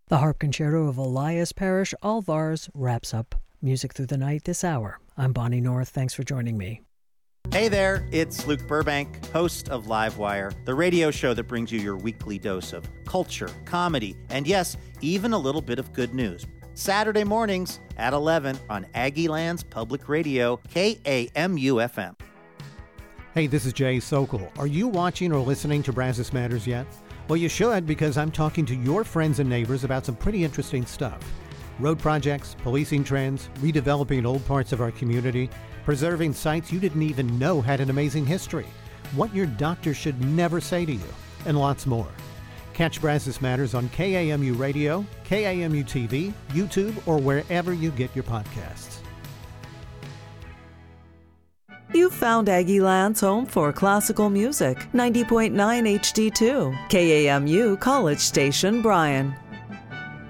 The harp concerto of Elias Parrish Alvarez wraps up Music Through the Night this hour. I'm Bonnie North. Thanks for joining me. Hey there, it's Luke Burbank, host of Livewire, the radio show that brings you your weekly dose of culture, comedy, and yes, even a little bit of good news. Saturday mornings at 11 on Aggieland's Public Radio, KAMU-FM. Hey, this is Jay Sokol. Are you watching or listening to Brazos Matters yet? Well, you should, because I'm talking to your friends and neighbors about some pretty interesting stuff. Road projects, policing trends, redeveloping old parts of our community, preserving sites you didn't even know had an amazing history, what your doctor should never say to you, and lots more. Catch Brazos Matters on KAMU Radio, KAMU TV, YouTube, or wherever you get your podcasts. You found Aggieland's home for classical music, 90.9 HD2, KAMU College Station, Bryan.